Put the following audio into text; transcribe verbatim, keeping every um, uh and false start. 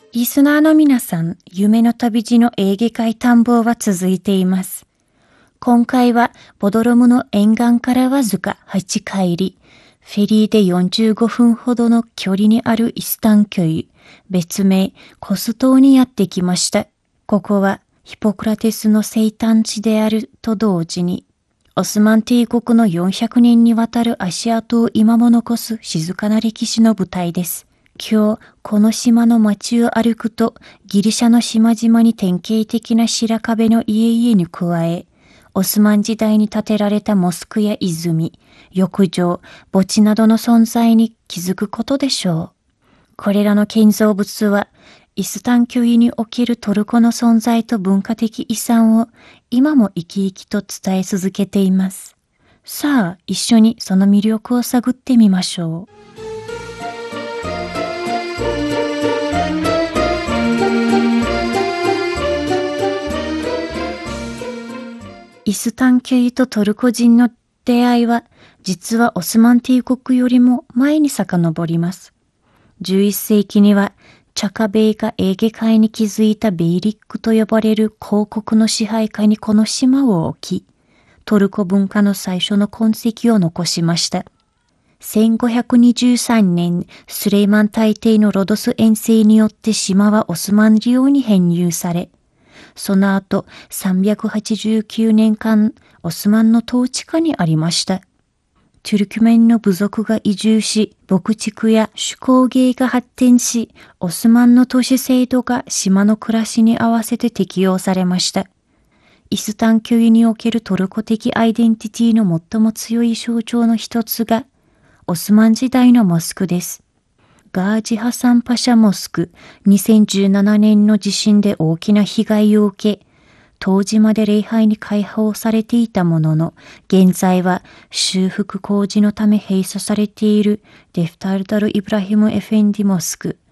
リスナーの皆さん、夢の旅路のエーゲ海探訪は続いています。今回は、ボドロムの沿岸からわずかはちカイリ、フェリーでよんじゅうごふんほどの距離にあるイスタン巨湯、別名コス島にやってきました。ここは、ヒポクラテスの生誕地であると同時に、オスマン帝国のよんひゃくねんにわたる足跡を今も残す静かな歴史の舞台です。今日、この島の町を歩くと、ギリシャの島々に典型的な白壁の家々に加え、オスマン時代に建てられたモスクや泉、浴場、墓地などの存在に気づくことでしょう。これらの建造物は、イスタン巨湯におけるトルコの存在と文化的遺産を今も生き生きと伝え続けています。さあ、一緒にその魅力を探ってみましょう。イスタン巨湯とトルコ人の出会いは、実はオスマン帝国よりも前に遡ります。じゅういっせいきには、チャカベイがエーゲ海に築いたベイリックと呼ばれる公国の支配下にこの島を置き、トルコ文化の最初の痕跡を残しました。せんごひゃくにじゅうさんねん、スレイマン大帝のロドス遠征によって島はオスマン領に編入され、その後さんびゃくはちじゅうきゅうねんかんオスマンの統治下にありました。トゥルクメンの部族が移住し、牧畜や手工芸が発展し、オスマンの都市制度が島の暮らしに合わせて適用されました。イスタン巨湯におけるトルコ的アイデンティティの最も強い象徴の一つが、オスマン時代のモスクです。ガージハサンパシャモスク、にせんじゅうななねんの地震で大きな被害を受け、当時まで礼拝に開放されていたものの、現在は修復工事のため閉鎖されているデフタルタル・イブラヒム・エフェンディモスク、